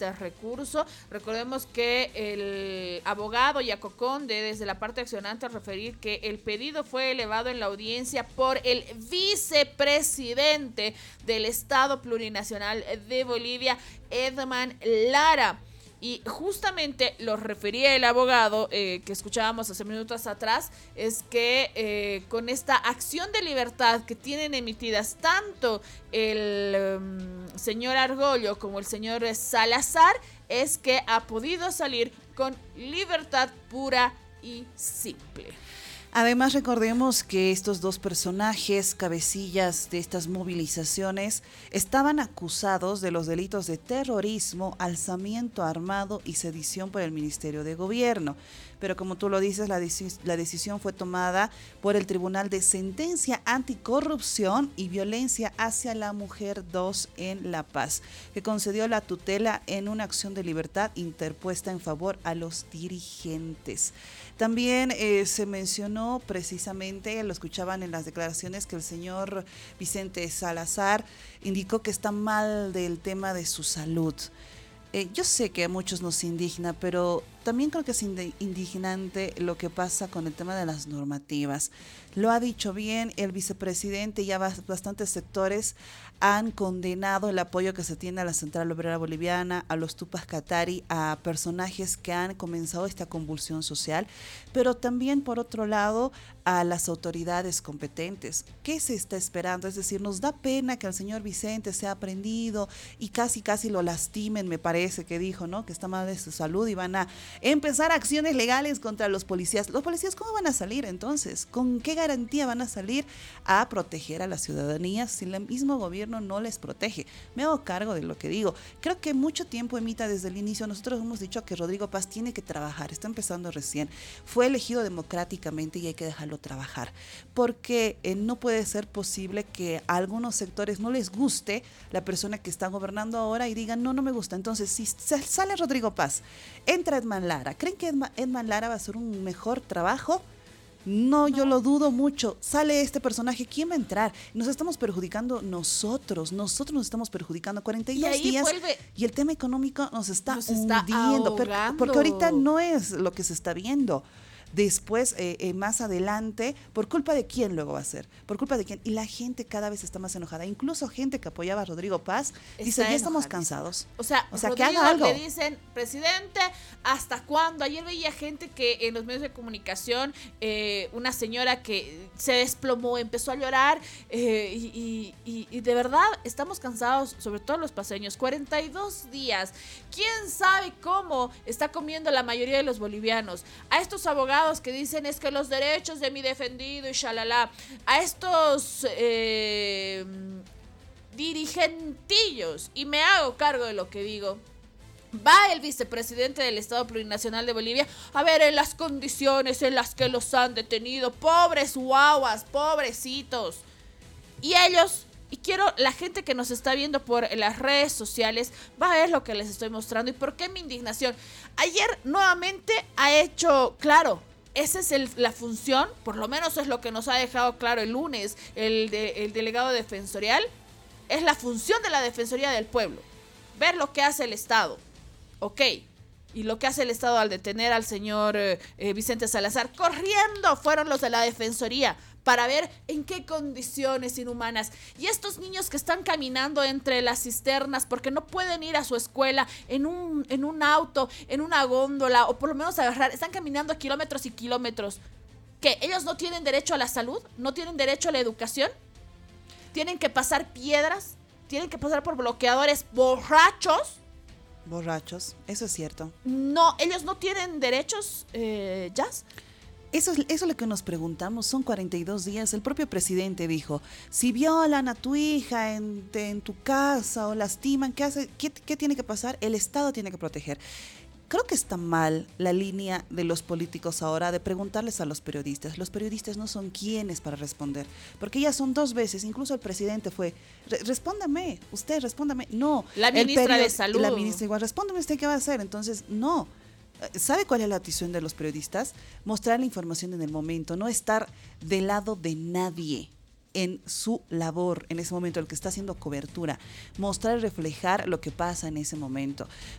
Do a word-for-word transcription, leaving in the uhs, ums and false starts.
este recurso. Recordemos que el abogado Yacoconde, desde la parte accionante, al referir que el pedido fue elevado en la audiencia por el vicepresidente del Estado Plurinacional de Bolivia, Edman Lara. Y justamente lo refería el abogado eh, que escuchábamos hace minutos atrás, es que eh, con esta acción de libertad que tienen emitidas tanto el um, señor Argollo como el señor Salazar, es que ha podido salir con libertad pura y simple. Además, recordemos que estos dos personajes, cabecillas de estas movilizaciones, estaban acusados de los delitos de terrorismo, alzamiento armado y sedición por el Ministerio de Gobierno. Pero como tú lo dices, la, deci- la decisión fue tomada por el Tribunal de Sentencia Anticorrupción y Violencia hacia la Mujer dos en La Paz, que concedió la tutela en una acción de libertad interpuesta en favor a los dirigentes. También eh, se mencionó precisamente, lo escuchaban en las declaraciones, que el señor Vicente Salazar indicó que está mal del tema de su salud. Eh, yo sé que a muchos nos indigna, pero también creo que es indignante lo que pasa con el tema de las normativas. Lo ha dicho bien el vicepresidente, ya bastantes sectores han condenado el apoyo que se tiene a la Central Obrera Boliviana, a los Tupac Katari, a personajes que han comenzado esta convulsión social, pero también, por otro lado, a las autoridades competentes. ¿Qué se está esperando? Es decir, nos da pena que el señor Vicente sea prendido y casi, casi lo lastimen, me parece que dijo, ¿no? Que está mal de su salud y van a empezar acciones legales contra los policías. ¿Los policías cómo van a salir entonces? ¿Con qué garantía van a salir a proteger a la ciudadanía si el mismo gobierno no les protege? Me hago cargo de lo que digo. Creo que mucho tiempo, Emita, desde el inicio, nosotros hemos dicho que Rodrigo Paz tiene que trabajar, está empezando recién. Fue elegido democráticamente y hay que dejarlo trabajar, porque eh, no puede ser posible que a algunos sectores no les guste la persona que está gobernando ahora y digan, no, no me gusta. Entonces, si sale Rodrigo Paz, entra Edman Lara, ¿creen que Edman, Edman Lara va a hacer un mejor trabajo? No, yo lo dudo mucho. Sale este personaje, ¿quién va a entrar? Nos estamos perjudicando nosotros, nosotros nos estamos perjudicando cuarenta y dos Y días vuelve, y el tema económico nos está nos está hundiendo, pero- porque ahorita ahogando. no es lo que se está viendo. Después, eh, eh, más adelante, ¿por culpa de quién luego va a ser? ¿Por culpa de quién? Y la gente cada vez está más enojada. Incluso gente que apoyaba a Rodrigo Paz dice, Está ya estamos enojadísimo. cansados. O sea, O sea, que Rodrigo haga algo. le dicen, presidente, ¿hasta cuándo? Ayer veía gente que en los medios de comunicación, eh, una señora que se desplomó, empezó a llorar, eh, y, y, y, y de verdad estamos cansados, sobre todo los paseños. cuarenta y dos días. ¿Quién sabe cómo está comiendo la mayoría de los bolivianos? A estos abogados que dicen es que los derechos de mi defendido y shalala. A estos eh, dirigentillos, y me hago cargo de lo que digo. Va el vicepresidente del Estado Plurinacional de Bolivia a ver en las condiciones en las que los han detenido. Pobres guaguas, pobrecitos. Y ellos, y quiero, la gente que nos está viendo por las redes sociales, va a ver lo que les estoy mostrando. ¿Y por qué mi indignación? Ayer nuevamente ha hecho, claro, esa es el, la función, por lo menos es lo que nos ha dejado claro el lunes el, de, el delegado defensorial, es la función de la Defensoría del Pueblo, ver lo que hace el Estado. Ok, y lo que hace el Estado al detener al señor eh, eh, Vicente Salazar, corriendo fueron los de la Defensoría para ver en qué condiciones inhumanas. Y estos niños que están caminando entre las cisternas porque no pueden ir a su escuela en un, en un auto, en una góndola, o por lo menos agarrar, están caminando kilómetros y kilómetros. ¿Qué? ¿Ellos no tienen derecho a la salud? ¿No tienen derecho a la educación? ¿Tienen que pasar piedras? ¿Tienen que pasar por bloqueadores borrachos? Borrachos, eso es cierto. No, ellos no tienen derechos, eh, Jazz. Eso es, eso es lo que nos preguntamos, son cuarenta y dos días. El propio presidente dijo, si violan a tu hija en, de, en tu casa o lastiman, ¿qué hace? ¿Qué, ¿Qué tiene que pasar? El Estado tiene que proteger. Creo que está mal la línea de los políticos ahora de preguntarles a los periodistas. Los periodistas no son quienes para responder, porque ya son dos veces, incluso el presidente fue, respóndame, usted respóndame. No. La ministra period- de Salud. La ministra igual, respóndame usted qué va a hacer. Entonces, no. ¿Sabe cuál es la atribución de los periodistas? Mostrar la información en el momento, no estar del lado de nadie en su labor, en ese momento, el que está haciendo cobertura, mostrar y reflejar lo que pasa en ese momento.